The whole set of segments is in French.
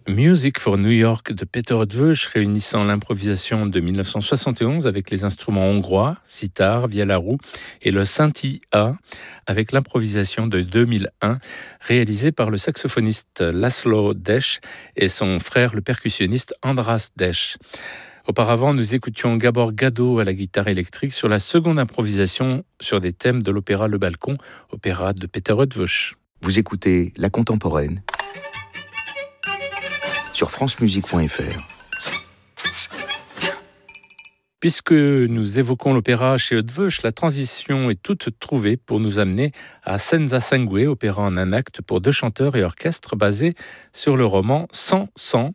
Music for New York de Peter Eötvös, réunissant l'improvisation de 1971 avec les instruments hongrois, sitar, vielle-à-roue et le synthi-A avec l'improvisation de 2001 réalisée par le saxophoniste László Desz et son frère le percussionniste András Desz. Auparavant, nous écoutions Gabor Gado à la guitare électrique sur la seconde improvisation sur des thèmes de l'opéra Le Balcon, opéra de Peter Eötvös. Vous écoutez La Contemporaine sur francemusique.fr. Puisque nous évoquons l'opéra chez Eötvös, la transition est toute trouvée pour nous amener à Senza Sangue, opéra en un acte pour 2 chanteurs et orchestre basé sur le roman Sans Sang,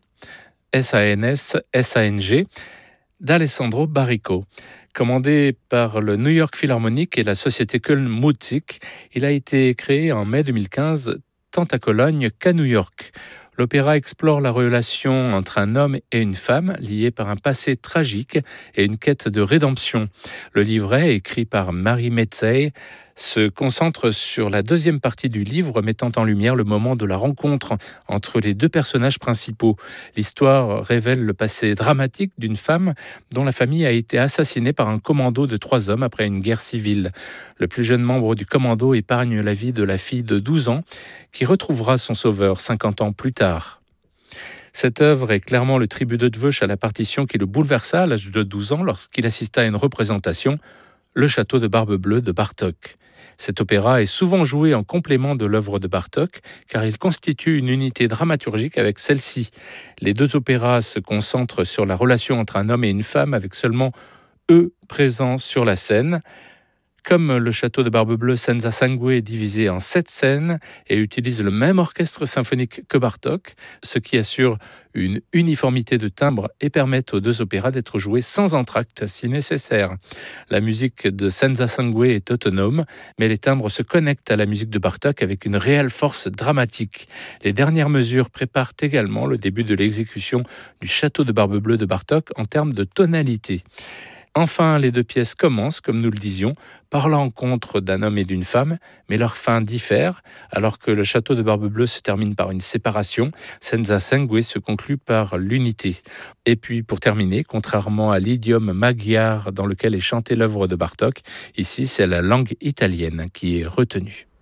S-A-N-S-S-A-N-G, d'Alessandro Barrico. Commandé par le New York Philharmonic et la société Köln Musik, il a été créé en mai 2015 tant à Cologne qu'à New York. L'opéra explore la relation entre un homme et une femme liés par un passé tragique et une quête de rédemption. Le livret, écrit par Marie Metzey, se concentre sur la deuxième partie du livre, mettant en lumière le moment de la rencontre entre les 2 personnages principaux. L'histoire révèle le passé dramatique d'une femme dont la famille a été assassinée par un commando de 3 hommes après une guerre civile. Le plus jeune membre du commando épargne la vie de la fille de 12 ans qui retrouvera son sauveur 50 ans plus tard. Cette œuvre est clairement le tribut d'Eötvös à la partition qui le bouleversa à l'âge de 12 ans lorsqu'il assista à une représentation, Le Château de Barbe Bleue de Bartók. Cet opéra est souvent joué en complément de l'œuvre de Bartók car il constitue une unité dramaturgique avec celle-ci. Les 2 opéras se concentrent sur la relation entre un homme et une femme avec seulement eux présents sur la scène. Comme le château de Barbe Bleue, Senza Sangue est divisé en 7 scènes et utilise le même orchestre symphonique que Bartók, ce qui assure une uniformité de timbre et permet aux 2 opéras d'être joués sans entracte si nécessaire. La musique de Senza Sangue est autonome, mais les timbres se connectent à la musique de Bartók avec une réelle force dramatique. Les dernières mesures préparent également le début de l'exécution du château de Barbe Bleue de Bartók en termes de tonalité. Enfin, les 2 pièces commencent, comme nous le disions, par la rencontre d'un homme et d'une femme, mais leurs fins diffèrent. Alors que le château de Barbe Bleue se termine par une séparation, Senza Sangue se conclut par l'unité. Et puis, pour terminer, contrairement à l'idiome magyar dans lequel est chantée l'œuvre de Bartók, ici c'est la langue italienne qui est retenue.